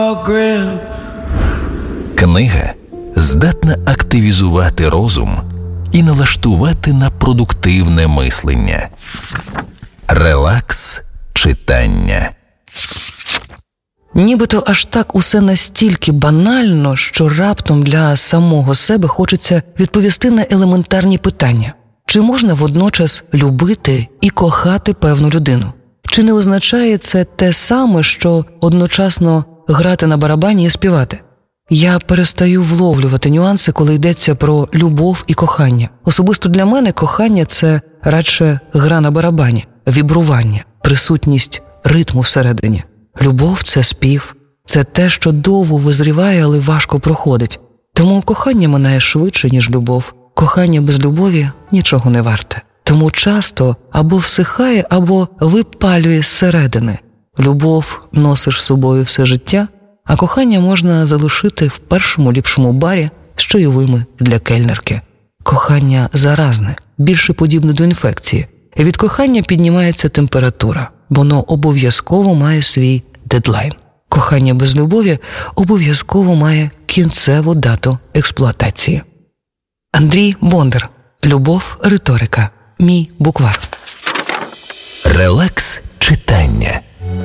Книга здатна активізувати розум і налаштувати на продуктивне мислення. Релакс читання. Нібито аж так усе настільки банально, що раптом для самого себе хочеться відповісти на елементарні питання. Чи можна водночас любити і кохати певну людину? Чи не означає це те саме, що одночасно грати на барабані і співати? Я перестаю вловлювати нюанси, коли йдеться про любов і кохання. Особисто для мене кохання – це радше гра на барабані, вібрування, присутність ритму всередині. Любов – це спів, це те, що довго визріває, але важко проходить. Тому кохання минає швидше, ніж любов. Кохання без любові нічого не варте. Тому часто або всихає, або випалює зсередини. Любов носиш з собою все життя, а кохання можна залишити в першому ліпшому барі з чайовими для кельнерки. Кохання заразне, більше подібне до інфекції. Від кохання піднімається температура. Воно обов'язково має свій дедлайн. Кохання без любові обов'язково має кінцеву дату експлуатації. Андрій Бондар. Любов, риторика. Мій буквар. Релакс читання.